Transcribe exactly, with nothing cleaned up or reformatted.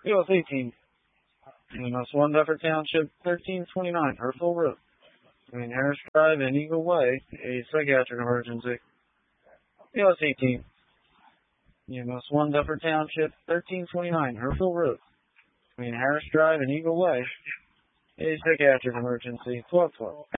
U S eighteen. E M S one, Duffer Township, thirteen twenty-nine, Herfel Road. Between Harris Drive and Eagle Way, a psychiatric emergency. U S eighteen. E M S one, Duffer Township, thirteen twenty-nine, Herfel Road. Between Harris Drive and Eagle Way, a psychiatric emergency. twelve twelve.